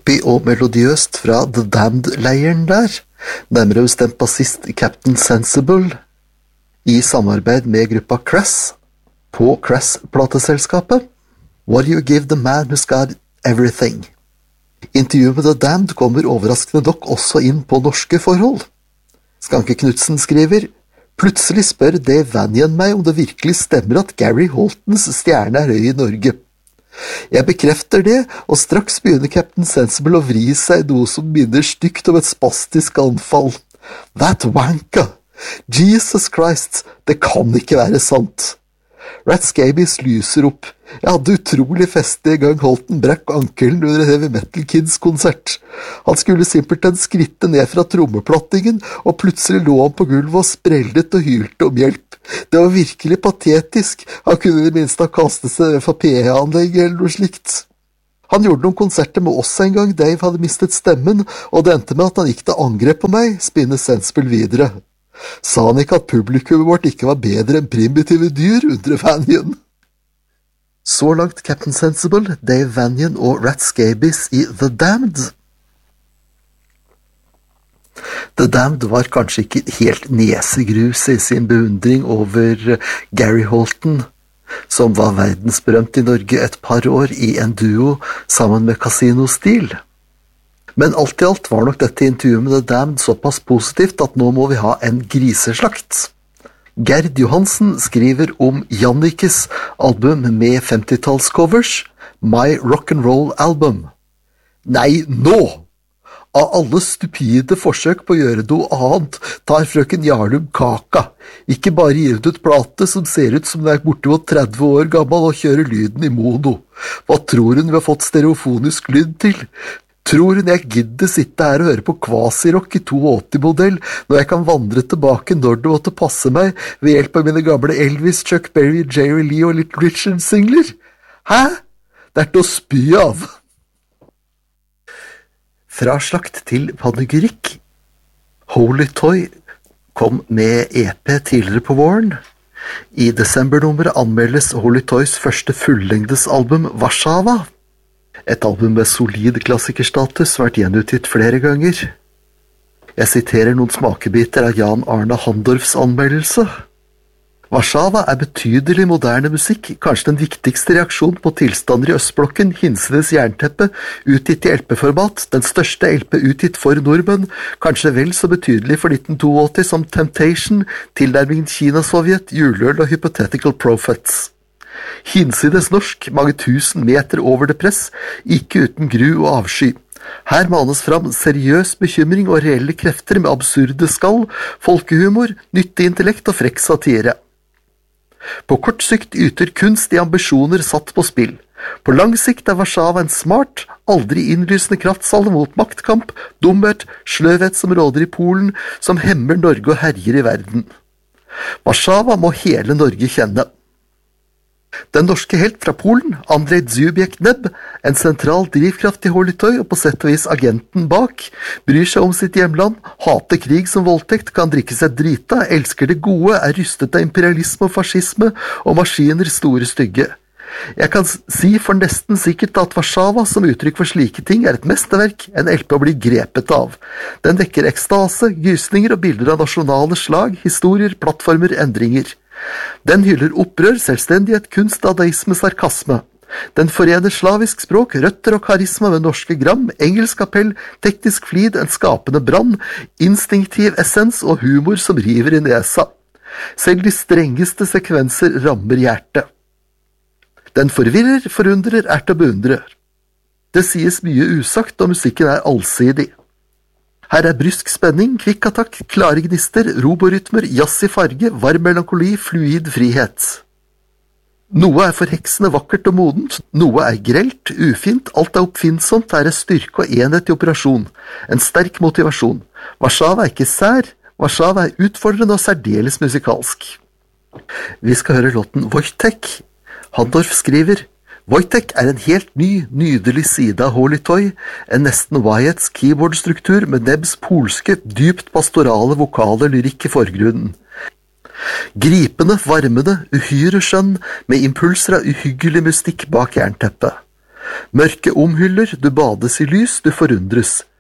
poppy og melodiøst fra The Damned-leiren der, nærmere bestemt bassist Captain Sensible, i samarbeid med gruppa Crass, på Crass-plateselskapet. What do you give the man who's got everything? Intervjuet med The Damned kommer overraskende nok også inn på norske forhold. Skanke Knudsen skriver: plutselig spør Dave Vanian meg om det virkelig stemmer at Gary Holtons stjerne høy i Norge. Jeg bekrefter det, og straks begynner Captain Sensible å vri seg noe som minner stygt om et spastisk anfall. That wanka! Jesus Christ, det kan ikke være sant. Rat Scabies lyser opp. Jeg hadde utrolig festlig gang Holton brakk ankelen under Heavy Metal Kids-konsert. Han skulle simpelthen skritte ned fra trommeplattingen, og plutselig lå han på gulvet og sprellet og hylte om hjelp. Det var virkelig patetisk. Han kunne i det minste ha kastet seg fra PA-anlegget eller noe slikt. Han gjorde noen konserter med oss en gang Dave hadde mistet stemmen, og det endte med at han gikk til angrep på meg, spinner Sensible videre. Sa han ikke at publikummet vårt ikke var bedre enn primitive dyr, undrer Vanian. Så langt Captain Sensible, Dave Vanian og Rat Scabies i The Damned. The Damned var kanskje ikke helt nesegrus i sin beundring over Gary Holton, som var verdensberømt i Norge et par år i en duo sammen med Casino Steel. Men alt i alt var nok dette intervjuet med The Damned såpass positivt at nå må vi ha en griseslakt. Gerd Johansen skriver om Jannikes album med 50-tallscovers, My Rock'n'Roll Album. Nei, nå! Av alle stupide forsøk på å gjøre noe annet, tar frøken Jarlum kaka. Ikke bare gir ut plate som ser ut som den er bortimot 30 år gammel og kjører lyden i mono. Hva tror hun vi har fått stereofonisk lyd til? Tror hun jeg gidder sitte her og høre på kvasirock i 82-modell når jeg kan vandre tilbake når det måtte passe meg ved hjelp av mine gamle Elvis, Chuck Berry, Jerry Lee og Little Richard-singler? Hæ? Det er til å spy av. Fra slakt til panegyrikk. Holy Toy kom med EP tidligere på våren. I desembernummeret anmeldes Holy Toys første fullengdesalbum Warszawa. Et album med solid klassikerstatus vært gjenutgitt flere ganger. Jeg siterer noen smakebiter av Jan Arne Handorfs anmeldelse. Warszawa er betydelig moderne musikk, kanskje den viktigste reaksjon på tilstander i Østblokken, hinsides jernteppe, utgitt i LP-format, den største LP utgitt for nordmenn, kanskje vel så betydelig for 1982 som Temptation, tilnærmingen Kina-Sovjet, juleøl og Hypothetical Prophets. Hinsides norsk, mange tusen meter over det press, ikke uten gru og avsky. Her manes fram seriøs bekymring og reelle krefter med absurde skall, folkehumor, nyttig intellekt og frekk satire. På kort sikt yter kunst i ambisjoner satt på spill. På lang sikt er Warszawa en smart, aldri innlysende kraftsalve mot maktkamp, dumhet, sløvhet som råder i Polen, som hemmer Norge og herjer i verden. Warszawa må hele Norge kjenne. Den norske helt fra Polen, Andrej Dzubiek-Neb, en sentral drivkraft i Holy Toy og på sett og vis agenten bak, bryr seg om sitt hjemland, hater krig som voldtekt, kan drikke seg drita, elsker det gode, er rystet av imperialisme og fascisme og maskiner store stygge. Jeg kan si for nesten sikkert at Warszawa som uttrykk for slike ting er et mesterverk, en LP å bli grepet av. Den vekker ekstase, gysninger og bilder av nasjonale slag, historier, plattformer, endringer. Den hyller opprør, selvstendighet, kunst, dadaisme, sarkasme. Den forener slavisk språk, røtter og karisma ved norske gram, engelsk appell, teknisk flid, en skapende brann, instinktiv essens og humor som river i nesa. Selv de strengeste sekvenser rammer hjertet. Den forvirrer, forundrer, er til å beundre. Det sies mye usagt, og musikken er allsidig. Her er brysk spenning, kvikk attakk, klare gnister, roborytmer, jazz i farge, varm melankoli, fluid frihet. Noe er forheksende vakkert og modent, noe er grelt, ufint, alt er oppfinnsomt, er en styrke og enhet i operasjon, en sterk motivasjon. Warszawa er ikke sær, Warszawa er utfordrende og særdeles musikalsk. Vi skal høre låten Wojtek. Handorf skriver: Wojtek er en helt ny, nydelig side av Holy Toy, en nesten Wyatts keyboardstruktur med Nebs polske, dypt pastorale vokale lyrikk i forgrunnen. Gripende, varmende, uhyre skjønn, med impulser av uhyggelig mystikk bak jernteppet. Mørke omhyller, du bades i lys, du forundres.